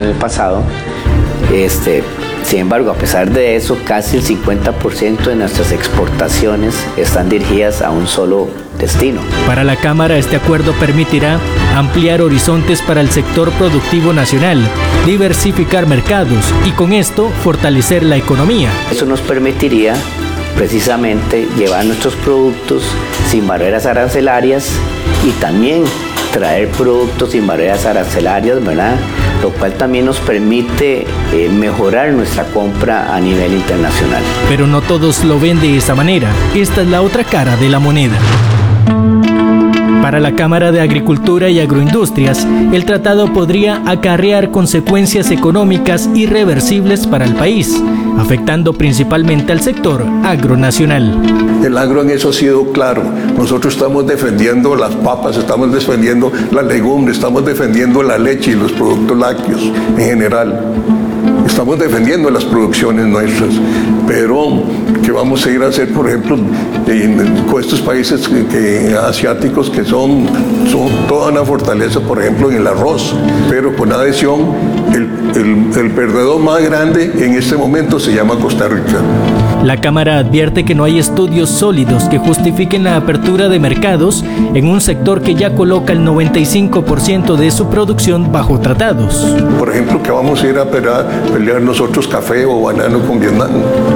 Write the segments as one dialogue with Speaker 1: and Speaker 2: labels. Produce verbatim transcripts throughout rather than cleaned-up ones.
Speaker 1: el pasado. Este, sin embargo, a pesar de eso, casi el cincuenta por ciento de nuestras exportaciones están dirigidas a un solo destino.
Speaker 2: Para la Cámara, este acuerdo permitirá ampliar horizontes para el sector productivo nacional, diversificar mercados y con esto fortalecer la economía.
Speaker 1: Eso nos permitiría precisamente llevar nuestros productos sin barreras arancelarias y también traer productos sin barreras arancelarias, ¿verdad? Lo cual también nos permite eh, mejorar nuestra compra a nivel internacional.
Speaker 2: Pero no todos lo ven de esa manera. Esta es la otra cara de la moneda. Para la Cámara de Agricultura y Agroindustrias, el tratado podría acarrear consecuencias económicas irreversibles para el país, afectando principalmente al sector agronacional.
Speaker 3: El agro en eso ha sido claro. Nosotros estamos defendiendo las papas, estamos defendiendo las legumbres, estamos defendiendo la leche y los productos lácteos en general. Estamos defendiendo las producciones nuestras, pero ¿qué vamos a ir a hacer, por ejemplo, en, con estos países que, que, asiáticos que son, son toda una fortaleza, por ejemplo, en el arroz? Pero con adhesión, el, el, el perdedor más grande en este momento se llama Costa Rica.
Speaker 2: La Cámara advierte que no hay estudios sólidos que justifiquen la apertura de mercados en un sector que ya coloca el noventa y cinco por ciento de su producción bajo tratados.
Speaker 3: Por ejemplo, que vamos a ir a pelear, pelear nosotros café o banano con Vietnam.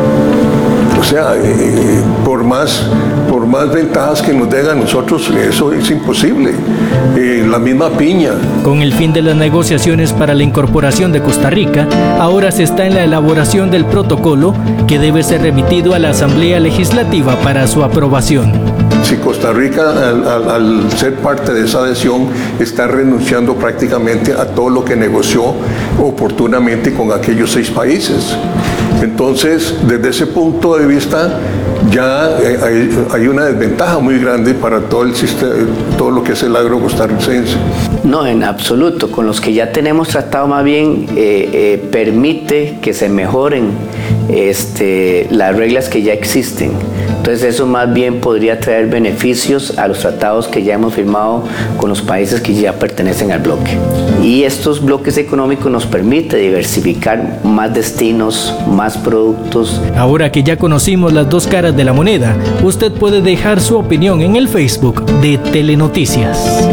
Speaker 3: O sea, eh, por más, por más ventajas que nos den a nosotros, eso es imposible. Eh, la misma piña.
Speaker 2: Con el fin de las negociaciones para la incorporación de Costa Rica, ahora se está en la elaboración del protocolo que debe ser remitido a la Asamblea Legislativa para su aprobación.
Speaker 3: Si Costa Rica, al, al, al ser parte de esa adhesión, está renunciando prácticamente a todo lo que negoció oportunamente con aquellos seis países. Entonces, desde ese punto de vista, ya hay, hay una desventaja muy grande para todo el sistema, todo lo que es el agro costarricense.
Speaker 1: No, en absoluto. Con los que ya tenemos tratado, más bien eh, eh, permite que se mejoren este, las reglas que ya existen. Entonces eso más bien podría traer beneficios a los tratados que ya hemos firmado con los países que ya pertenecen al bloque. Y estos bloques económicos nos permiten diversificar más destinos, más productos.
Speaker 2: Ahora que ya conocimos las dos caras de la moneda, usted puede dejar su opinión en el Facebook de Telenoticias.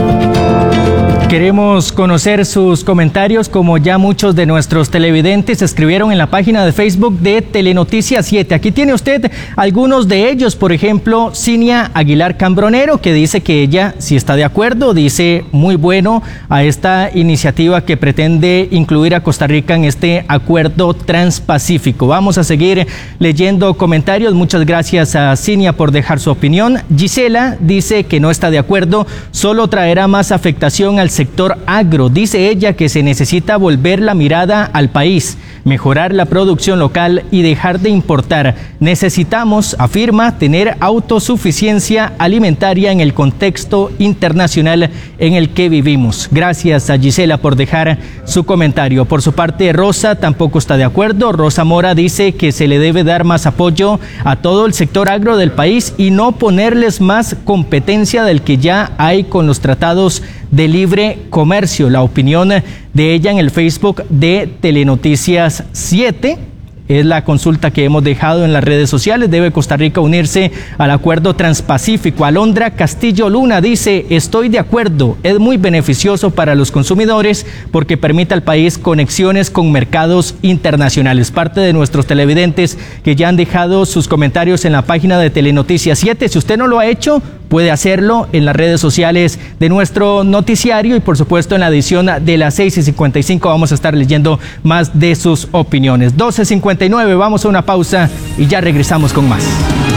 Speaker 2: Queremos conocer sus comentarios, como ya muchos de nuestros televidentes escribieron en la página de Facebook de Telenoticias siete. Aquí tiene usted algunos de ellos, por ejemplo, Cinia Aguilar Cambronero, que dice que ella sí está de acuerdo, dice muy bueno a esta iniciativa que pretende incluir a Costa Rica en este acuerdo transpacífico. Vamos a seguir leyendo comentarios. Muchas gracias a Cinia por dejar su opinión. Gisela dice que no está de acuerdo, solo traerá más afectación al sector agro. Dice ella que se necesita volver la mirada al país, mejorar la producción local y dejar de importar. Necesitamos, afirma, tener autosuficiencia alimentaria en el contexto internacional en el que vivimos. Gracias a Gisela por dejar su comentario. Por su parte, Rosa tampoco está de acuerdo. Rosa Mora dice que se le debe dar más apoyo a todo el sector agro del país y no ponerles más competencia del que ya hay con los tratados de libre comercio. La opinión de ella en el Facebook de Telenoticias siete. Es la consulta que hemos dejado en las redes sociales. ¿Debe Costa Rica unirse al acuerdo transpacífico? Alondra Castillo Luna dice, estoy de acuerdo, es muy beneficioso para los consumidores porque permite al país conexiones con mercados internacionales. Parte de nuestros televidentes que ya han dejado sus comentarios en la página de Telenoticias siete. Si usted no lo ha hecho, puede hacerlo en las redes sociales de nuestro noticiario y por supuesto en la edición de las seis y cincuenta y cinco vamos a estar leyendo más de sus opiniones. doce cincuenta y nueve, vamos a una pausa y ya regresamos con más.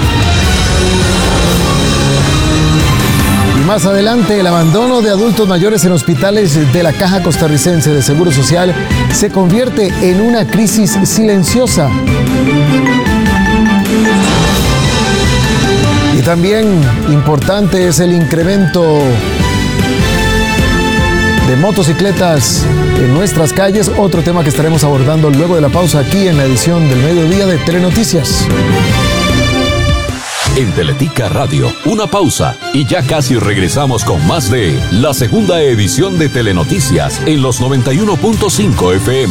Speaker 4: Y más adelante, el abandono de adultos mayores en hospitales de la Caja Costarricense de Seguro Social se convierte en una crisis silenciosa. Y también importante es el incremento de motocicletas en nuestras calles, otro tema que estaremos abordando luego de la pausa aquí en la edición del mediodía de Telenoticias.
Speaker 5: En Teletica Radio, una pausa y ya casi regresamos con más de la segunda edición de Telenoticias en los noventa y uno punto cinco F M.